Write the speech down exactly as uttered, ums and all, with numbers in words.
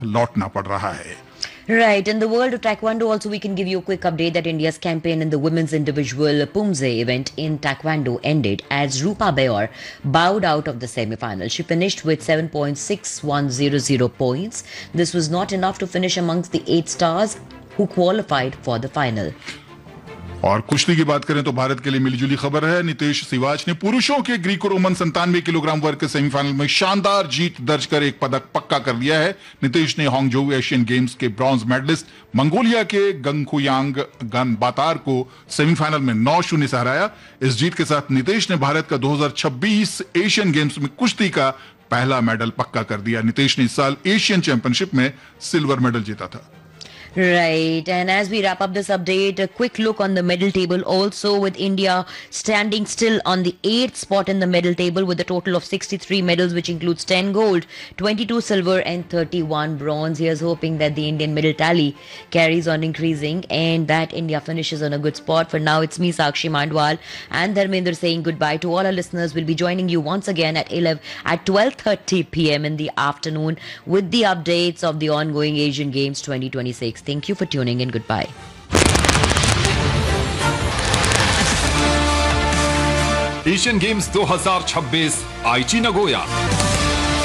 लौटना पड़ रहा है। Right, in the world of Taekwondo, also we can give you a quick update that India's campaign in the women's individual Pumse event in Taekwondo ended as Rupa Bayor bowed out of the semi-final. She finished with seven point six one zero zero points. This was not enough to finish amongst the eight stars who qualified for the final. और कुश्ती की बात करें तो भारत के लिए मिलीजुली खबर है। नितेश सिवाच ने पुरुषों के ग्रीको रोमन संतानवे किलोग्राम वर्ग के सेमीफाइनल में शानदार जीत दर्ज कर एक पदक पक्का कर लिया है। नितेश ने हांगझोउ एशियन गेम्स के ब्रॉन्ज मेडलिस्ट मंगोलिया के गंगखुयांग गन बातार को सेमीफाइनल में नौ शून्य से हराया। इस जीत के साथ नितेश ने भारत का दो हज़ार छब्बीस एशियन गेम्स में कुश्ती का पहला मेडल पक्का कर दिया। नितेश ने इस साल एशियन चैंपियनशिप में सिल्वर मेडल जीता था। Right, and as we wrap up this update, a quick look on the medal table also, with India standing still on the eighth spot in the medal table with a total of sixty-three medals, which includes ten gold, twenty-two silver and thirty-one bronze. Here's hoping that the Indian medal tally carries on increasing and that India finishes on a good spot. For now, it's me, Sakshi Mandwal, and Dharmender saying goodbye to all our listeners. We'll be joining you once again at eleven at twelve thirty p m in the afternoon with the updates of the ongoing Asian Games twenty twenty-six. Thank you for tuning in. Goodbye. Asian games दो हज़ार छब्बीस आईची Nagoya.